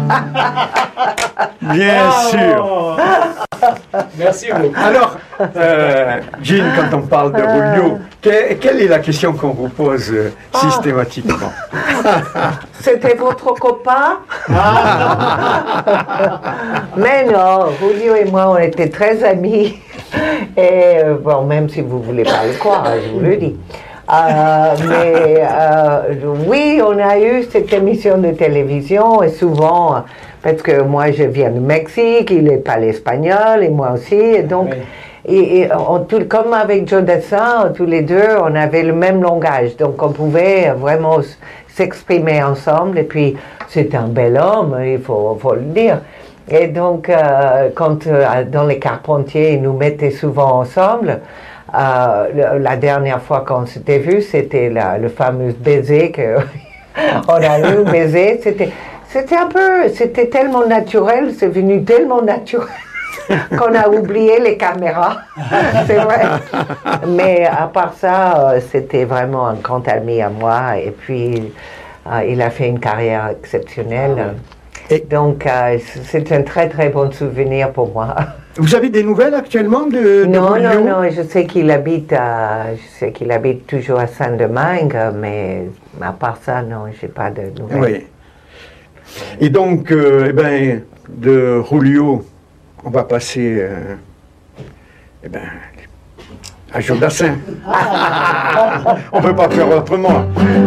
Bien sûr. Merci beaucoup. Alors, Jean, quand on parle de Julio, quelle est la question qu'on vous pose systématiquement? C'était votre copain? Mais non, Julio et moi, on était très amis. Et bon, même si vous ne voulez pas le croire, je vous le dis. Oui, on a eu cette émission de télévision et souvent, parce que moi je viens du Mexique, il parle espagnol et moi aussi, et donc, comme avec Joe Dassin, tous les deux, on avait le même langage, donc on pouvait vraiment s'exprimer ensemble, et puis c'est un bel homme, il faut le dire. Et donc, quand dans les Carpentiers, ils nous mettaient souvent ensemble, la dernière fois qu'on s'était vu, c'était le fameux baiser qu'on a eu, baiser. C'était tellement naturel, c'est venu tellement naturel qu'on a oublié les caméras. C'est vrai. Mais à part ça, c'était vraiment un grand ami à moi. Et puis, il a fait une carrière exceptionnelle. Et donc, c'est un très très bon souvenir pour moi. Vous avez des nouvelles actuellement de Non, Julio? non, je sais qu'il habite toujours à Saint-Domingue, mais à part ça, non, j'ai pas de nouvelles. Oui. Et donc, de Julio, on va passer à Joe Dassin. On ne peut pas faire autrement.